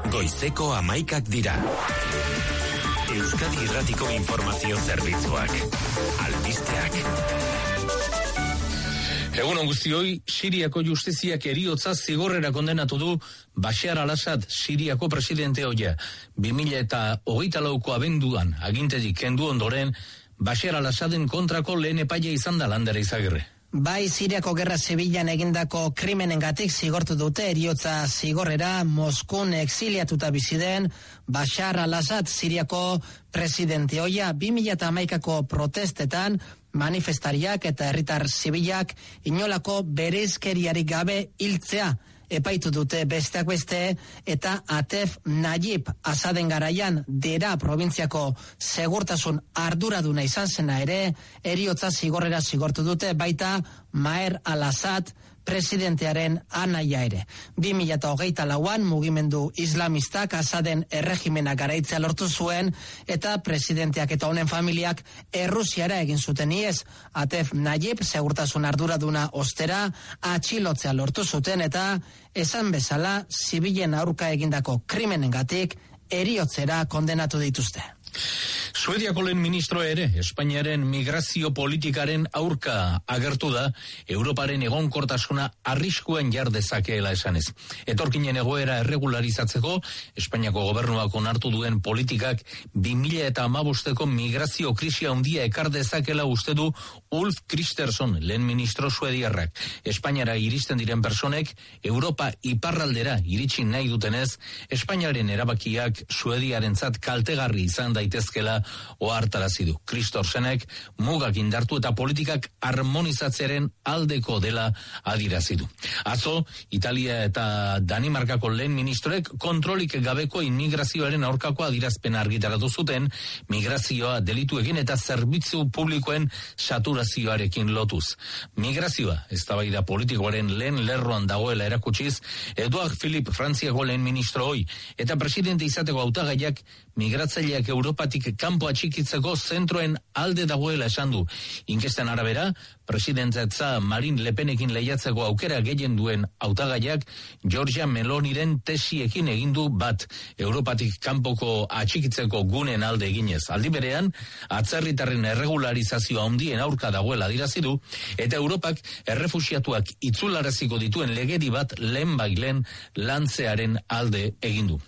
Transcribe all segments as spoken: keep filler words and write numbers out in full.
Goizeko hamaikak dira. Euskadi Irratiko Informazio Zerbitzuak. Albisteak. Egun on guztioi, Siriako justiziak eriotza zigorrera kondenatu du Bashar al-Assad, Siriako presidente ohia. bi mila hogeita lauko abenduan aginterik kendu ondoren, Bashar al-Assaden kontrako lehen epaia izan da Lander Izagirre. Bai, Siriako gerra zibilan egindako krimenengatik zigortu dute eriotza zigorrera Moskun exiliatuta bizi den Bashar al-Assad, Siriako presidente ohia. bi mila hamaikako protestetan manifestariak eta herritar zibilak inolako bereizkeriarik gabe hiltzea epaitu dute besteak beste, eta Atef Najib Asaden garaian Dera probintziako segurtasun arduraduna izan zena ere eriotza zigorrera zigortu dute, baita Maher al-Assad presidentearen anaia ere. bi mila hogeita lauan mugimendu islamistak Asaden erregimena garaitzea lortu zuen, eta presidenteak eta honen familiak Errusiara egin zuten iez. Atef Najib segurtasun arduraduna ostera atxilotzea lortu zuten, eta esan bezala zibilen aurka egindako krimenengatik eriotzera kondenatu dituzte. Suediako lehen ministro ere, Espainiaren migrazio politikaren aurka agertu da, Europaren egonkortasuna arriskuen jar dezakeela esanez. Etorkinen egoera erregularizatzeko, Espainiako gobernuak onartu duen politikak bi mila hamabosteko migrazio krisia handia ekar dezakeela uste du Ulf Kristersson, lehen ministro suediarrak. Espainiara iristen diren personek, Europa iparraldera iritsi nahi dutenez, Espainiaren erabakiak Suediarentzat kaltegarri izan daitezkela ohartarazi du. Kristersenek mugak indartu eta politikak harmonizatzearen aldeko dela adirazi du. Atzo, Italia eta Danimarkako lehen ministroek kontrolik gabeko immigrazioaren aurkako adirazpena argitaratu zuten, migrazioa delitu egin eta zerbitzu publikoen saturazioarekin lotuz. Migrazioa, eztabaida politikoaren lehen lerroan dagoela erakutsiz, Eduard Philippe Frantziako lehen ministro hoi, eta presidente izateko hautagaiak migratzaileak Europatik kanpo atxikitzeko zentroen alde dagoela esan du. Inkesten arabera, presidentetza Marine Le Penekin lehiatzeko aukera gehien duen hautagaiak Giorgia Meloniren tesiekin egindu bat, Europatik kanpoko atxikitzeko gunen alde eginez. Aldi berean, atzerritarren erregularizazioa handien aurka dagoela adirazi du, eta Europak errefuxiatuak itzularaziko dituen legedi bat lehen bailen lantzearen alde egindu.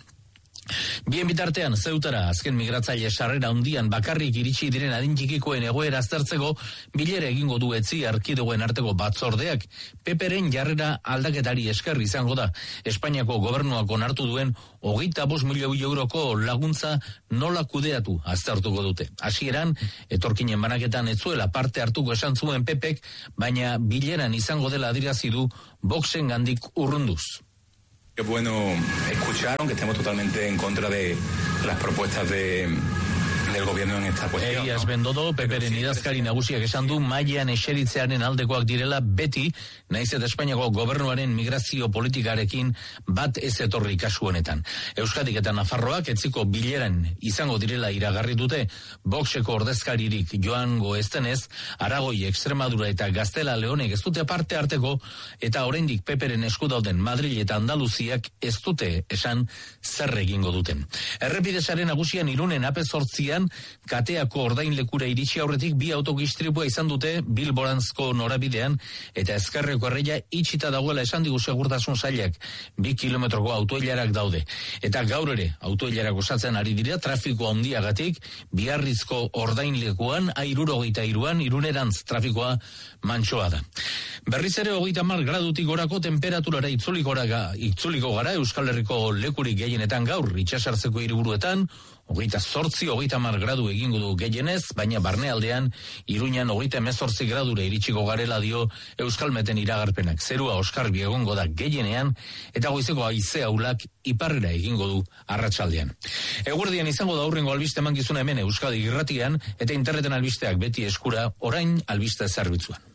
Bien bitartean, Zeutara azken migratzaile sarrera handian bakarrik iritsi diren adin txikikoen egoera aztertzeko bilera egingo du etzi erkidegoen arteko batzordeak. Peperen jarrera aldaketari esker izango da. Espainiako gobernuak onartu duen hogeita bost milioi euroko laguntza nola kudeatu aztertuko dute. Hasieran, etorkinen banaketan ez zuela parte hartuko esan zuen Pepek, baina bileran izango dela adirazi du Voxen gandik urrunduz. Es bueno escuchar, aunque estemos totalmente en contra de las propuestas de, del gobierno en esta cuestión. Egiaz Bendodo, Peperen idazkari nagusiak esan du mailean eseritzearen aldekoak direla beti, naiz eta Espainiako gobernuaren migrazio politikarekin bat ez etorri kasu honetan. Euskadik eta Nafarroak etziko bileran izango direla iragarri dute, Voxeko ordezkaririk joango eztenez, Aragoi, Extremadura eta Gaztela Leonek ez dute parte harteko, eta oraindik Peperen esku dauden Madrid eta Andaluziak ez dute esan zer egingo duten. Errepidesaren nagusian Irunen ape zortzian kateako ordainlekura iritsi aurretik bi autogistripua izan dute Bilboranzko norabidean, eta ezkerreko erreia itxita dagoela esan digu segurtasun sailak. Bi kilometroko autoilarak daude. Eta gaur ere autoilarak osatzen ari dira trafiko handiagatik, Biarrizko ordainlekuan hirurogeita hiruan Irunerantz trafikoa mantsoa da. Berriz ere hogeita hamar gradutik gorako temperaturara itzuliko gara, itzuliko gara Euskal Herriko lekurik gehienetan gaur, itsasartzeko hiriburuetan, hogeita zortzi, hogeita hamar gradu egingo du gehienez, baina barnealdean Iruñan hogeita hemezortzi gradura iritsiko garela dio Euskalmeten iragarpenak. Zerua oskarbi egongo da gehienean, eta goizeko haize ahulak iparrera egingo du arratsaldean. Eguerdian izango da aurrengo albiste emankizuna hemen Euskadi Irratian, eta interneten albisteak beti eskura orain albiste zerbitzuan.